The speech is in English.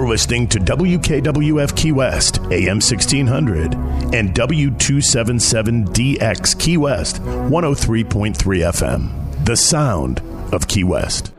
You're listening to WKWF Key West, AM 1600, and W277DX Key West, 103.3 FM. The sound of Key West.